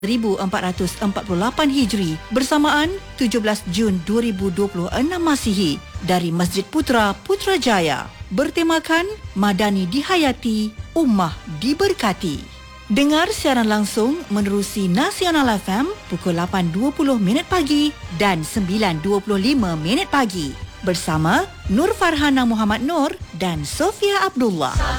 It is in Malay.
1448 Hijri bersamaan 17 Jun 2026 Masihi dari Masjid Putra Putrajaya bertemakan Madani dihayati, Ummah diberkati. Dengar siaran langsung menerusi Nasional FM pukul 8.20 pagi dan 9.25 pagi bersama Nur Farhana Muhammad Nur dan Sofia Abdullah.